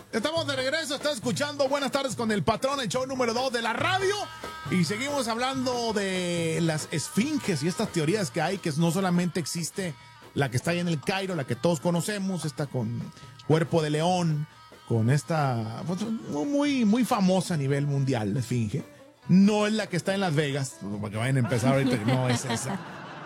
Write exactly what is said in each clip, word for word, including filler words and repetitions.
Estamos de regreso, está escuchando Buenas tardes con el patrón, el show número dos de la radio. Y seguimos hablando de las esfinges y estas teorías que hay, que no solamente existe la que está ahí en el Cairo, la que todos conocemos, esta con cuerpo de león, con esta pues, muy, muy famosa a nivel mundial, la esfinge. No es la que está en Las Vegas, para que vayan a empezar ahorita, no es esa.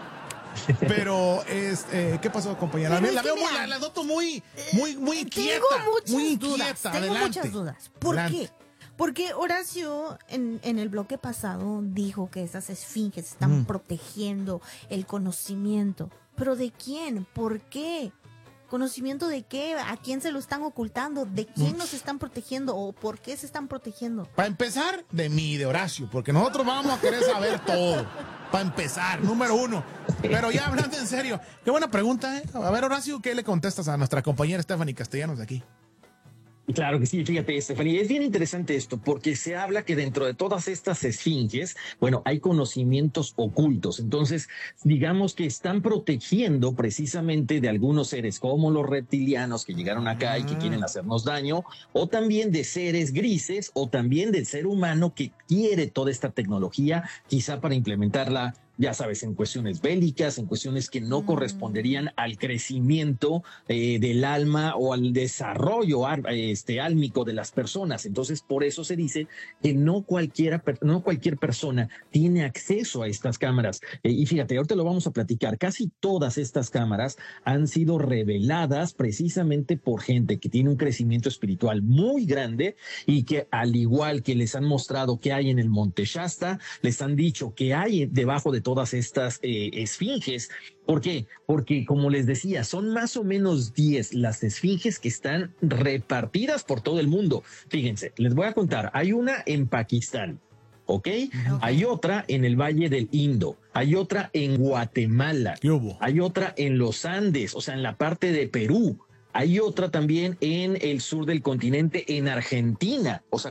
Pero, es, eh, ¿qué pasó, compañera? La, la veo muy, la, la noto muy, muy, muy inquieta. Tengo muchas muy dudas, inquieta. tengo Adelante. muchas dudas. ¿Por Adelante. qué? Porque Horacio en, en el bloque pasado dijo que esas esfinges están Mm. protegiendo el conocimiento. ¿Pero de quién? ¿Por qué? ¿Conocimiento de qué? ¿A quién se lo están ocultando? ¿De quién Mm. nos están protegiendo? ¿O por qué se están protegiendo? Para empezar, de mí, de Horacio, porque nosotros vamos a querer saber todo. Para empezar, número uno. Pero ya hablando en serio, qué buena pregunta, ¿eh? A ver, Horacio, ¿qué le contestas a nuestra compañera Stephanie Castellanos de aquí? Claro que sí, fíjate, Estefanía, es bien interesante esto porque se habla que dentro de todas estas esfinges, bueno, hay conocimientos ocultos. Entonces, digamos que están protegiendo precisamente de algunos seres como los reptilianos que llegaron acá y que quieren hacernos daño, o también de seres grises, o también del ser humano que quiere toda esta tecnología, quizá para implementarla, ya sabes, en cuestiones bélicas, en cuestiones que no Mm. corresponderían al crecimiento eh, del alma o al desarrollo ar- este, álmico de las personas. Entonces, por eso se dice que no cualquiera, per- no cualquier persona tiene acceso a estas cámaras. Eh, y fíjate, ahorita lo vamos a platicar. Casi todas estas cámaras han sido reveladas precisamente por gente que tiene un crecimiento espiritual muy grande y que, al igual que les han mostrado que hay en el Monte Shasta, les han dicho que hay debajo de todas estas eh, esfinges. ¿Por qué? Porque, como les decía, son más o menos diez las esfinges que están repartidas por todo el mundo. Fíjense, les voy a contar. Hay una en Pakistán, ¿ok? Hay otra en el Valle del Indo. Hay otra en Guatemala. ¿Qué hubo? Hay otra en los Andes, o sea, en la parte de Perú. Hay otra también en el sur del continente, en Argentina. O sea,